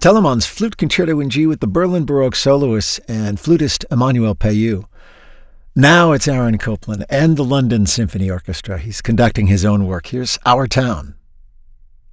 Telemann's Flute Concerto in G with the Berlin Baroque soloists and flutist Emmanuel Payou. Now it's Aaron Copland and the London Symphony Orchestra. He's conducting his own work. Here's Our Town.